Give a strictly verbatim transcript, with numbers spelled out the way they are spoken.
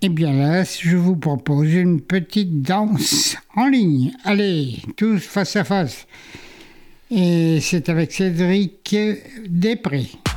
Eh bien là, je vous propose une petite danse en ligne. Allez, tous face à face. Et c'est avec Cédric Després.